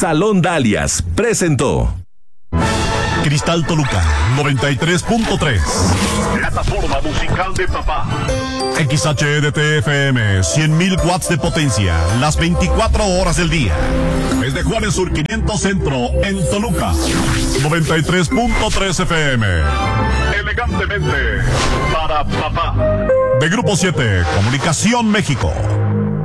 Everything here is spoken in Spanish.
Salón Dalias presentó Cristal Toluca 93.3. Plataforma musical de papá. XHDT-FM 100.000 watts de potencia, las 24 horas del día. Desde Juárez Sur 500 Centro en Toluca 93.3 FM. Elegantemente para papá. De Grupo 7, Comunicación México.